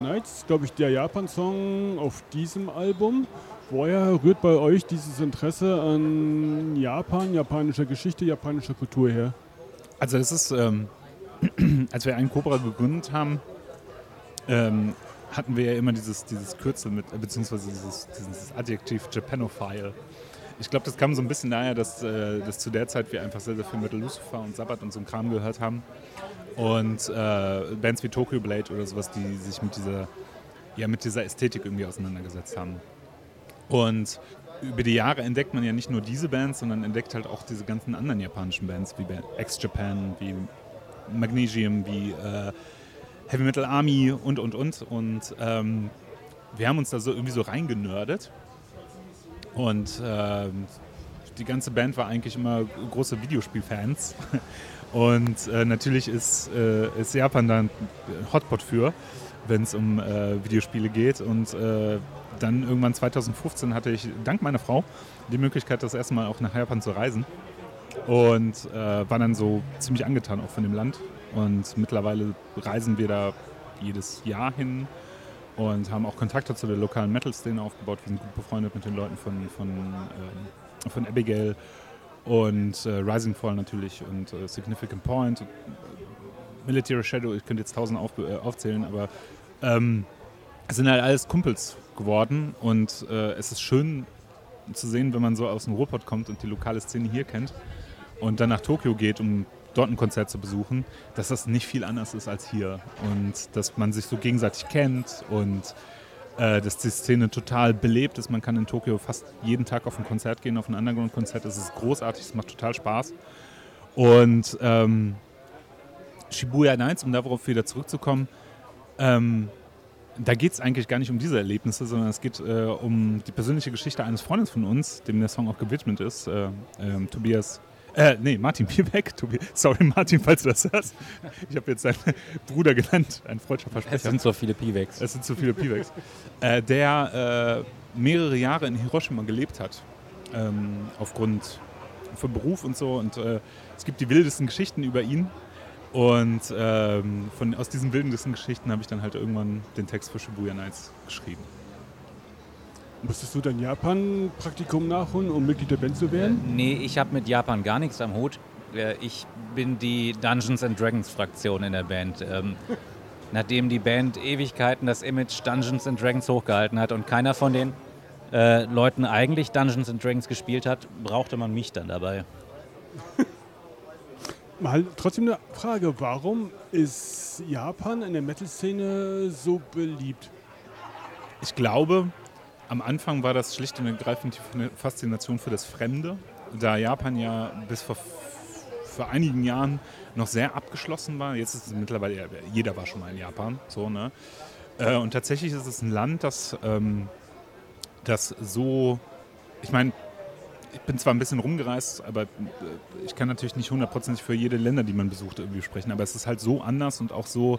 Nights, glaube ich, der Japan-Song auf diesem Album. Woher rührt bei euch dieses Interesse an Japan, japanischer Geschichte, japanischer Kultur her? Also das ist, als wir einen Cobra gegründet haben, hatten wir ja immer dieses Kürzel mit, beziehungsweise dieses Adjektiv Japanophile. Ich glaube, das kam so ein bisschen daher, dass zu der Zeit wir einfach sehr, sehr viel Metal Lucifer und Sabbath und so ein Kram gehört haben. Und Bands wie Tokyo Blade oder sowas, die sich mit dieser Ästhetik irgendwie auseinandergesetzt haben. Und über die Jahre entdeckt man ja nicht nur diese Bands, sondern entdeckt halt auch diese ganzen anderen japanischen Bands, wie X-Japan, wie Magnesium, wie Heavy Metal Army und. Und wir haben uns da so irgendwie so reingenördet. Und die ganze Band war eigentlich immer große Videospielfans. Und natürlich ist Japan da ein Hotspot für, wenn es um Videospiele geht. Und dann irgendwann 2015 hatte ich dank meiner Frau die Möglichkeit, das erste Mal auch nach Japan zu reisen. Und war dann so ziemlich angetan auch von dem Land. Und mittlerweile reisen wir da jedes Jahr hin und haben auch Kontakte zu der lokalen Metal-Szene aufgebaut. Wir sind gut befreundet mit den Leuten von Abigail und Rising Fall natürlich und Significant Point, Military Shadow, ich könnte jetzt 1000 aufzählen, aber es sind halt alles Kumpels geworden und es ist schön zu sehen, wenn man so aus dem Ruhrpott kommt und die lokale Szene hier kennt und dann nach Tokio geht, um dort ein Konzert zu besuchen, dass das nicht viel anders ist als hier und dass man sich so gegenseitig kennt und dass die Szene total belebt ist. Man kann in Tokio fast jeden Tag auf ein Konzert gehen, auf ein Underground-Konzert. Es ist großartig, es macht total Spaß. Und Shibuya Nights, um darauf wieder zurückzukommen, da geht es eigentlich gar nicht um diese Erlebnisse, sondern es geht um die persönliche Geschichte eines Freundes von uns, dem der Song auch gewidmet ist, Martin Bierbeck. Sorry Martin, falls du das hörst. Ich habe jetzt seinen Bruder genannt, ein freudscher Versprecher. Es sind so viele Piweks. Der mehrere Jahre in Hiroshima gelebt hat, aufgrund von Beruf und so. Und es gibt die wildesten Geschichten über ihn. Und aus diesen wildesten Geschichten habe ich dann halt irgendwann den Text für Shibuya Nights geschrieben. Musstest du dein Japan-Praktikum nachholen, um Mitglied der Band zu werden? Nee, ich habe mit Japan gar nichts am Hut. Ich bin die Dungeons & Dragons Fraktion in der Band. Nachdem die Band Ewigkeiten das Image Dungeons & Dragons hochgehalten hat und keiner von den Leuten eigentlich Dungeons & Dragons gespielt hat, brauchte man mich dann dabei. Mal trotzdem eine Frage, warum ist Japan in der Metal-Szene so beliebt? Ich glaube, am Anfang war das schlicht und ergreifend die Faszination für das Fremde, da Japan ja bis vor einigen Jahren noch sehr abgeschlossen war. Jetzt ist es mittlerweile, jeder war schon mal in Japan. So, ne? Und tatsächlich ist es ein Land, das so, ich meine, ich bin zwar ein bisschen rumgereist, aber ich kann natürlich nicht 100% für jede Länder, die man besucht, irgendwie sprechen, aber es ist halt so anders und auch so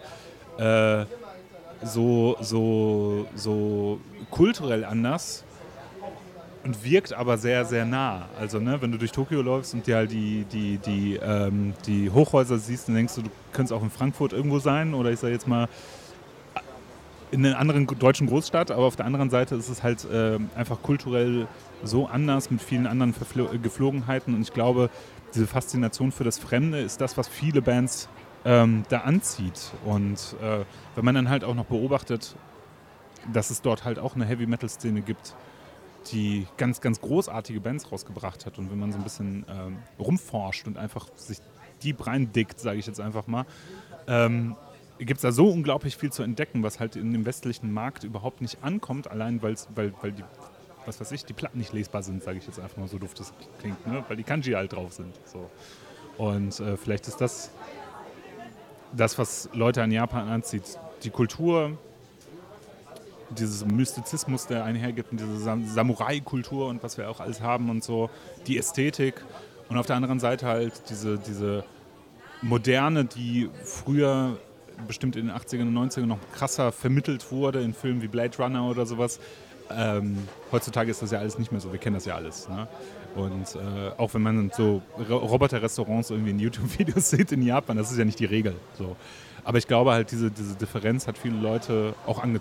kulturell anders und wirkt aber sehr, sehr nah. Also ne, wenn du durch Tokio läufst und dir halt die Hochhäuser siehst, dann denkst du könntest auch in Frankfurt irgendwo sein oder ich sage jetzt mal in einer anderen deutschen Großstadt, aber auf der anderen Seite ist es halt einfach kulturell so anders mit vielen anderen Geflogenheiten und ich glaube, diese Faszination für das Fremde ist das, was viele Bands da anzieht. Und wenn man dann halt auch noch beobachtet, dass es dort halt auch eine Heavy-Metal-Szene gibt, die ganz, ganz großartige Bands rausgebracht hat und wenn man so ein bisschen rumforscht und einfach sich deep reindickt, sage ich jetzt einfach mal, gibt es da so unglaublich viel zu entdecken, was halt in dem westlichen Markt überhaupt nicht ankommt, allein weil die, was weiß ich, die Platten nicht lesbar sind, sage ich jetzt einfach mal, so doof das klingt, ne? Weil die Kanji halt drauf sind. So. Und vielleicht ist das, was Leute an Japan anzieht, die Kultur, dieses Mystizismus, der einhergibt und diese Samurai-Kultur und was wir auch alles haben und so, die Ästhetik und auf der anderen Seite halt diese Moderne, die früher bestimmt in den 80ern und 90ern noch krasser vermittelt wurde in Filmen wie Blade Runner oder sowas, Heutzutage ist das ja alles nicht mehr so, wir kennen das ja alles. Ne? Und auch wenn man so Roboter-Restaurants irgendwie in YouTube-Videos sieht in Japan, das ist ja nicht die Regel. So. Aber ich glaube halt, diese Differenz hat viele Leute auch